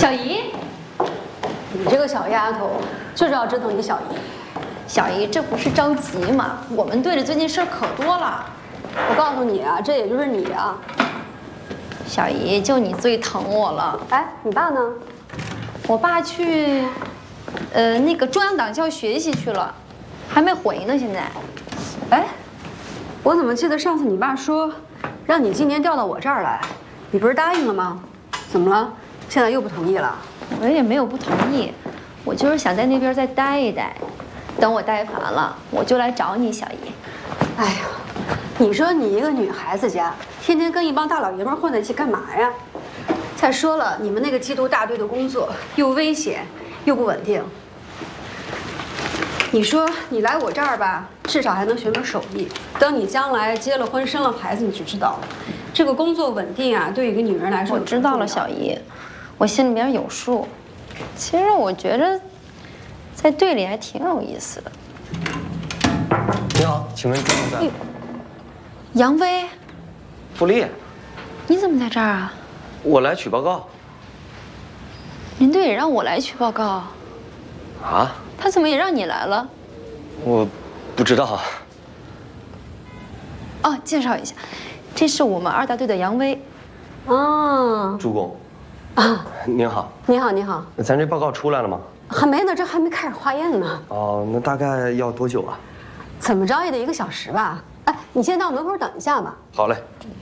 小姨， 你这个小丫头就知道折腾你小姨。 小姨，这不是着急吗？我们队里最近事儿可多了。 我告诉你啊，这也就是你啊。 小姨，就你最疼我了。 哎，你爸呢？ 我爸去，那个中央党校学习去了，还没回呢。现在， 哎，我怎么记得上次你爸说，让你今年调到我这儿来，你不是答应了吗？怎么了？现在又不同意了？ 我也没有不同意，我就是想在那边再待一待，等我待烦了，我就来找你，小姨。 哎呀，你说你一个女孩子家，天天跟一帮大老爷们混在一起干嘛呀？再说了，你们那个缉毒大队的工作又危险又不稳定。你说你来我这儿吧，至少还能学门手艺。等你将来结了婚、生了孩子，你就知道了。这个工作稳定啊，对一个女人来说， 我知道了，小姨，我心里边有数。其实我觉着，在队里还挺有意思的。 你好，请问朱总在？ 杨威， 傅丽， 你怎么在这儿啊？ 我来取报告。 林队也让我来取报告。 啊？ 他怎么也让你来了？ 我不知道啊。 哦，介绍一下，这是我们2大队的杨威。 哦， 朱工。 啊， 您好。 你好，你好。 咱这报告出来了吗？ 还没呢，这还没开始化验呢。 哦，那大概要多久啊？ 怎么着也得1个小时吧。哎，你先到门口等一下吧。 好嘞。